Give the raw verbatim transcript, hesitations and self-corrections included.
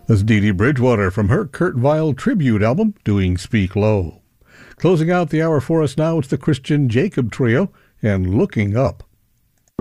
That's Dee Dee Bridgewater from her Kurt Vile tribute album, doing Speak Low. Closing out the hour for us now, it's the Christian Jacob Trio and Looking Up.